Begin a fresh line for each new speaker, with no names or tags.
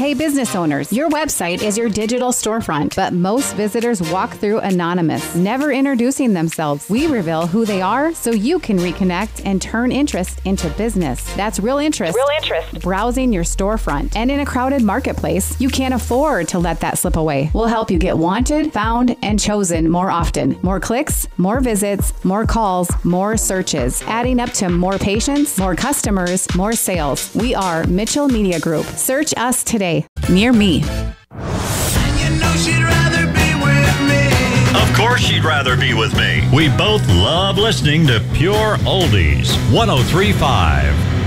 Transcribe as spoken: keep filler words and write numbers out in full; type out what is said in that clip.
Hey, business owners, your website is your digital storefront, but most visitors walk through anonymous, never introducing themselves. We reveal who they are so you can reconnect and turn interest into business. That's real interest.
Real interest.
Browsing your storefront. And in a crowded marketplace, you can't afford to let that slip away. We'll help you get wanted, found, and chosen more often. More clicks, more visits, more calls, more searches, adding up to more patients, more customers, more sales. We are Mitchell Media Group. Search us today. Near me.
Of course she'd rather be with me. We both love listening to Pure Oldies. one oh three point five